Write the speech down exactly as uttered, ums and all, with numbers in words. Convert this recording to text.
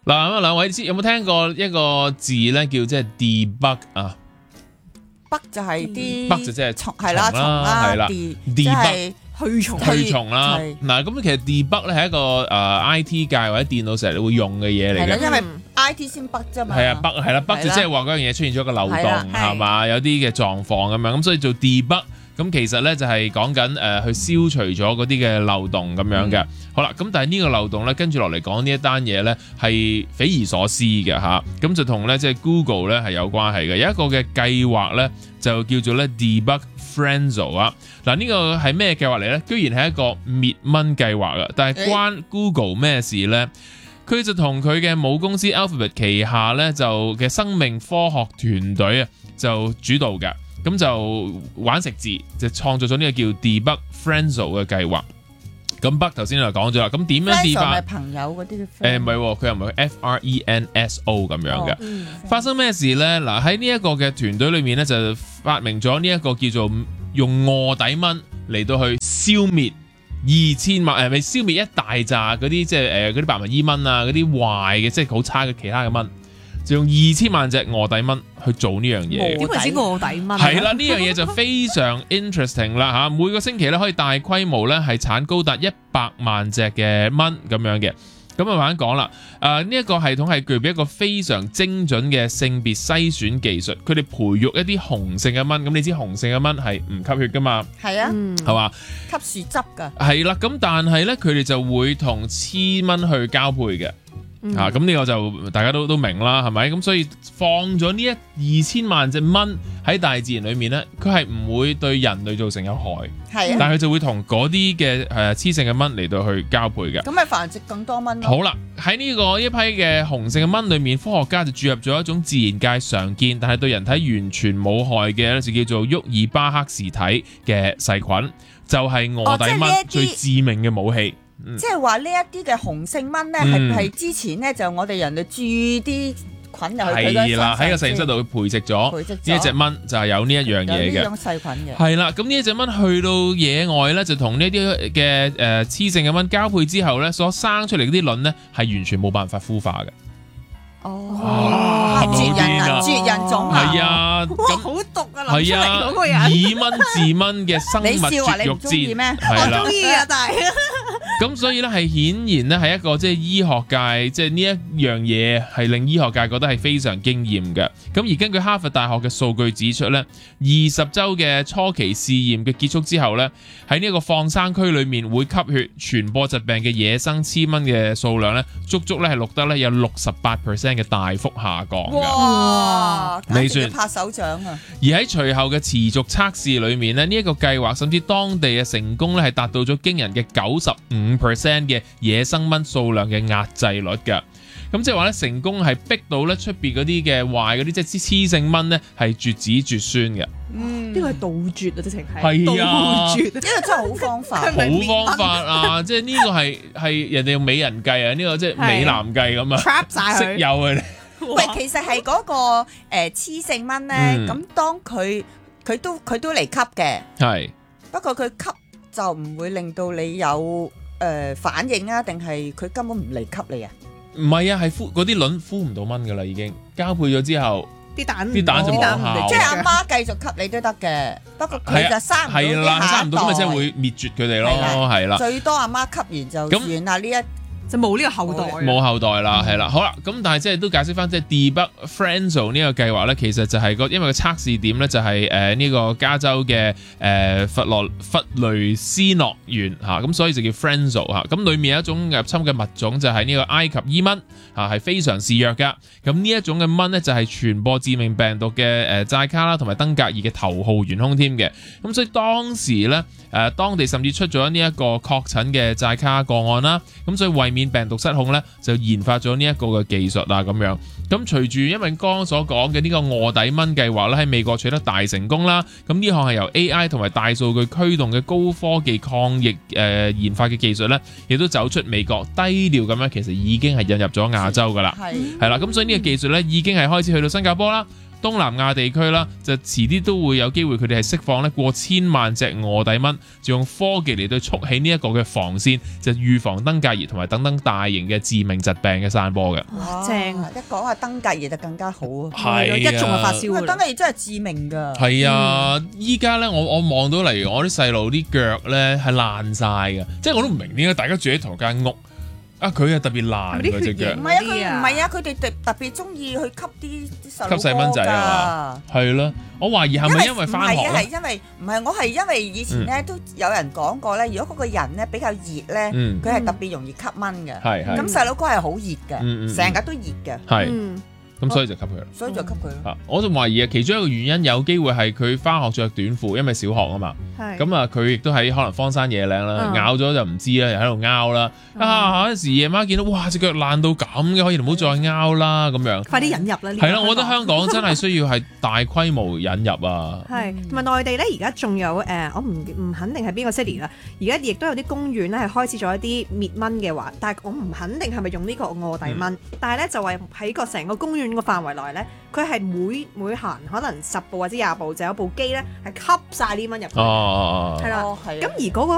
嗱咁啊，兩位知有冇聽過一個字咧，叫即係 debug 啊？ 北就係啲北就即係蟲係啦，蟲啦， 啦， 係啦 ，d 即 debug 係去蟲去蟲啦。 係嗱，咁其實 debug 咧係一個誒 I T 界或者電腦成日會用嘅嘢嚟係啦， 嘅。 因為 I T 先北啫嘛。 係啊，北係啦，北就係啦即係話嗰樣嘢出現咗個漏洞係啦係嘛，有啲嘅狀況咁樣，咁所以做 debug。咁其實咧就係講緊誒去消除咗嗰啲嘅漏洞咁樣嘅。 嗯好啦，咁但係呢個漏洞咧跟住落嚟講呢一單嘢咧係匪夷所思嘅嚇，咁就同咧即係 Google 咧係有關係嘅。有一個嘅計劃咧就叫做咧 Debug Friendzo 啊。嗱，呢個係咩計劃嚟咧？居然係一個滅蚊計劃啊！但係關 Google 咩事咧？佢就同佢嘅母公司 Alphabet 旗下咧就嘅生命科學團隊啊就主導嘅。咁就玩食字，就創造咗呢個叫 Debug Friendzo 嘅計劃。咁 bug 頭先就講咗啦，咁點樣 debug？ 係朋友嗰啲誒唔係喎，佢又唔係 F R E N S O 咁樣嘅。 嗯發生咩事呢？嗱，喺呢一個嘅團隊裏面咧，就發明咗呢一個叫做用臥底蚊嚟到去消滅二千萬誒，咪消滅一大扎嗰啲即係誒嗰啲白紋伊蚊啊，嗰啲壞嘅即係好差嘅其他嘅蚊。就用二千萬隻臥底蚊去做呢樣嘢， 點為之臥底蚊？ 係啦，呢樣嘢就非常 interesting 啦嚇。每個星期咧可以大規模咧係產高達一百萬隻嘅蚊咁樣嘅。咁啊慢慢講啦，誒呢一個系統係具備一個非常精準嘅性別篩選技術。佢哋培育一啲雄性嘅蚊，咁你知雄性嘅蚊係唔吸血噶嘛？ 係啊， 係嘛？ 吸樹汁㗎。 係啦，咁但係咧佢哋就會同雌蚊去交配嘅。 嗯、 啊，咁呢個就大家都都明啦，係咪？咁所以放咗呢一二千萬隻蚊喺大自然裏面咧，佢係唔會對人類造成有害， 係啊， 但係佢就會同嗰啲嘅誒雌性嘅蚊嚟到去交配嘅。 咁咪繁殖更多蚊咯。 好啦，喺呢個一批嘅雄性嘅蚊裏面，科學家就注入咗一種自然界常見，但係對人體完全冇害嘅，就叫做沃爾巴克氏體嘅細菌，就係、是、臥底蚊最致命嘅武器。 嗯、即係話呢一啲嘅雄性蚊咧，係係、嗯、之前咧就我哋人類注啲菌入去佢嘅係啦，喺個實驗室度培植咗呢一隻蚊，就係有呢一樣嘢嘅。 有呢種細菌嘅。 係啦，咁呢一隻蚊去到野外咧，就同呢啲嘅誒雌性嘅蚊交配之後咧，所生出嚟嗰啲卵咧係完全冇辦法孵化嘅。 哦，絕人啊，絕人種啊， 係啊， 咁好毒啊！ 係啊，以蚊治蚊嘅生物絕育戰， 係啦，我中意啊，但係咁所以咧係顯然咧係一個即係醫學界即係呢一樣嘢係令醫學界覺得係非常驚豔嘅。咁而根據哈佛大學嘅數據指出咧，二十週嘅初期試驗嘅結束之後咧，喺呢一個放生區裏面會吸血傳播疾病嘅野生雌蚊嘅數量咧，足足咧係錄得咧有六十八 percent 嘅大幅下降嘅。 哇！ 未算拍手掌啊！ 而喺隨後嘅持續測試裏面咧，呢、這、一個計劃甚至當地嘅成功咧係達到咗驚人嘅九十五 percent 嘅野生蚊數量嘅壓制率嘅。咁即係話咧，成功係逼到咧出邊嗰啲嘅壞嗰啲即係雌性蚊咧係絕子絕孫嘅。 嗯，呢個係杜絕啊，直情係。 係啊， 呢個真係好方法， 好方法啊！即係呢個係係人哋用美人計啊，呢、這個即係美男計咁啊 ，trap 晒識有啊！ 喂，其實係嗰、那個誒雌性蚊咧，咁、嗯、當佢佢都佢都嚟吸嘅， 係。 不過佢吸就唔會令到你有誒、呃、反應啊，定係佢根本唔嚟吸你啊？ 唔係啊，係孵嗰啲卵孵唔到蚊噶啦，已經交配咗之後， 啲蛋啲蛋就冇效， 即係阿媽繼續吸你都得嘅，不過佢就生唔到啲下一代， 生唔到咁咪即係會滅絕佢哋咯，係啦。 最多阿媽吸完就完啦，呢一就冇呢個後代， 冇後代啦，係啦，好啦，咁但係即係都解釋翻，即係 Debug Friendzo 呢個計劃咧，其實就係個因為個測試點咧就係誒呢個加州嘅誒、呃、佛羅弗雷斯諾縣嚇，咁、啊、所以就叫 Friendzo 嚇、啊，咁裡面有一種入侵嘅物種就係呢個埃及伊蚊嚇，係、啊、非常肆虐噶，咁呢一種嘅蚊咧就係傳播致命病毒嘅誒寨卡啦同埋登革熱嘅頭號元兇添嘅，咁所以當時咧誒、呃、當地甚至出咗呢一個確診嘅寨卡個案啦，咁所以為免病毒失控咧，就研發咗呢一個嘅技術啊，咁樣。咁隨住因為剛剛所講嘅呢個臥底蚊計劃咧，喺美國取得大成功啦。咁呢項係由 A I 同埋大數據驅動嘅高科技抗疫誒、呃、研發嘅技術咧，亦都走出美國，低調咁樣，其實已經係引入咗亞洲噶啦。係係啦，咁所以呢個技術咧已經係開始去到新加坡啦。 東南亞地區啦，就遲啲都會有機會佢哋係釋放咧過千萬隻臥底蚊，就用科技嚟對築起呢一個嘅防線，就預防登革熱同埋等等大型嘅致命疾病嘅散播嘅。 哇正啊！ 一講話登革熱就更加好啊！ 係啊一中就發燒因為㗎啦。 登革熱真係致命㗎。 係啊，依家咧我我望到嚟我啲細路啲腳咧係爛晒嘅，即係我都唔明點解大家住喺同間屋啊，佢係特別爛有啲嗰隻腳血型。 唔係啊，佢唔係啊，佢哋特特別中意去吸啲啲細路吸細蚊仔啊嘛，係啦，我懷疑係咪因為翻學唔係啊，係咧？ 因為唔係我係因為以前咧都有人講過咧，如果嗰個人咧比較熱咧， 嗯， 佢係特別容易吸蚊嘅。 係係咁細佬哥係好熱嘅， 嗯嗯成日都熱嘅， 係， 嗯， 咁所以就吸佢啦。 所以就吸佢咯。 啊，我就懷疑啊，其中一個原因有機會係佢翻學着短褲，因為小學啊嘛。 係。 咁啊，佢亦都喺可能荒山野嶺啦， 嗯咬咗就唔知啦，又喺度拗啦。啊，有時夜晚見到哇隻腳爛到咁嘅，可以唔好再拗啦咁樣。 快啲引入啦！呢個係啦，我覺得香港真係需要係大規模引入啊。 係，同埋內地咧，而家仲有誒、呃，我唔唔肯定係邊個 city 啦。而家亦都有啲公園咧係開始咗一啲滅蚊嘅話，但係我唔肯定係咪用呢個臥底蚊。但係咧就係喺個成個公園個範圍內咧，佢係每每行可能十步或者廿步就有部機咧係吸晒啲蚊入去。 哦哦哦哦。 係啦， 哦係啊咁而嗰個